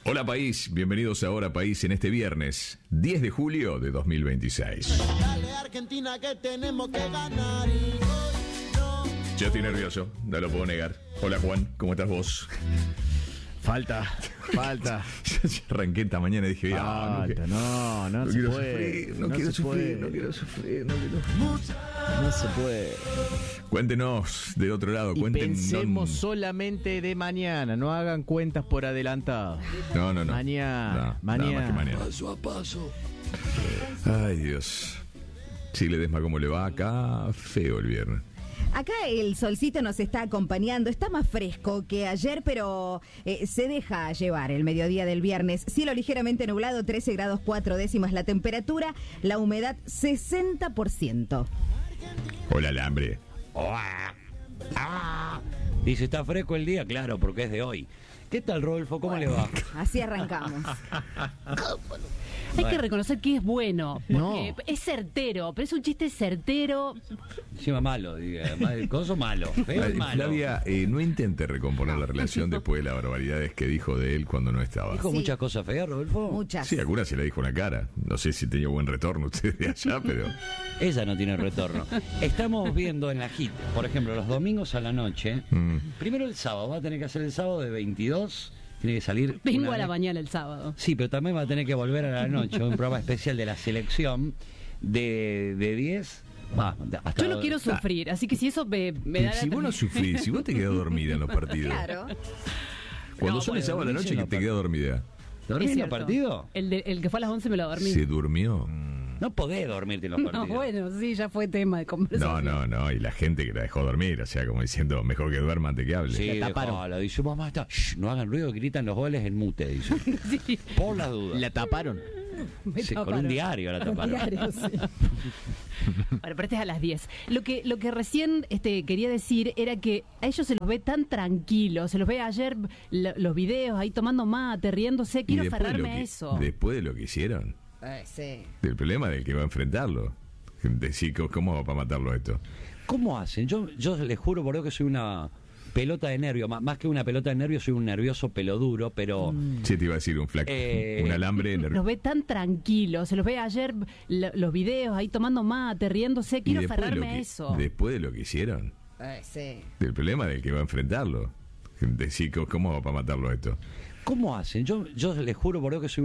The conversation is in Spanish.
Hola país, bienvenidos a Hora País en este viernes 10 de julio de 2026. Dale Argentina que tenemos que ganar y hoy no. Yo estoy nervioso, no lo puedo negar. Hola Juan, ¿cómo estás vos? Falta. Yo arranqué esta mañana y dije, No se quiero puede. sufrir, no quiero sufrir. No se puede. Cuéntenos del otro lado, Y cuéntenos. pensemos solamente de mañana, no hagan cuentas por adelantado. No. Mañana. Nada más que mañana. Paso a paso. Ay, Dios. Chile Desma, ¿cómo le va? Acá feo el viernes. Acá el solcito nos está acompañando, está más fresco que ayer, pero se deja llevar el mediodía del viernes. Cielo ligeramente nublado, 13 grados 4 décimas la temperatura, la humedad 60%. Hola, Alambre. Dice, ¿está fresco el día? Claro, porque es de hoy. ¿Qué tal, Rodolfo? ¿Cómo le va? Así arrancamos. Hay que reconocer que es bueno, porque No. es certero, pero es un chiste certero. Encima malo, diga. El coso malo. Feo y Ay, malo. Flavia, no intente recomponer la relación después de las barbaridades que dijo de él cuando no estaba. ¿Dijo Sí. muchas cosas feas, Rodolfo? Muchas. Sí, alguna se la dijo en la cara. No sé si tenía buen retorno usted de allá, pero... Ella no tiene retorno. Estamos viendo en la HIT, por ejemplo, los domingos a la noche. Primero el sábado, va a tener que hacer el sábado de 22. Tiene que salir. Vengo una a la vez. mañana el sábado. Sí, pero también va a tener que volver a la noche. Un programa especial de la selección de 10. Hasta Yo no quiero sufrir, así que si eso me da Si vos no sufrís, si vos te quedás dormida en los partidos. Claro. Cuando No, son el bueno, sábado a la noche que te quedás dormida. ¿Dormís Es en el cierto. partido? El que fue a las 11 me lo dormí. ¿Se durmió? No podés dormirte en los partidos. No, bueno, sí, ya fue tema de conversación. No. Y la gente que la dejó dormir, o sea, como diciendo, mejor que duerma antes que hable. Sí, La taparon. dejala. Dice, mamá, está. Shh, no hagan ruido, que gritan los goles en mute, dice. Sí, Por las dudas. La taparon. me Sí, con taparon. un diario la Con un taparon. diario, sí. Bueno, pero este es a las 10. Lo que recién quería decir era que a ellos se los ve tan tranquilos, se los ve ayer los videos ahí tomando mate, riéndose, quiero después de aferrarme lo a que- eso. Después de lo que hicieron, Sí. del problema del que va a enfrentarlo. Decir, ¿cómo va para matarlo esto? ¿Cómo hacen? Yo les juro por Dios que soy una pelota de nervio. Más que una pelota de nervio, soy un nervioso peloduro, pero... Sí, te iba a decir un un alambre. Los ve tan tranquilos, se los ve ayer los videos ahí tomando mate, riéndose, quiero aferrarme a eso. Después de lo que hicieron, Sí. del problema del que va a enfrentarlo. Decir, ¿cómo va para matarlo esto? ¿Cómo hacen? Yo les juro por Dios que soy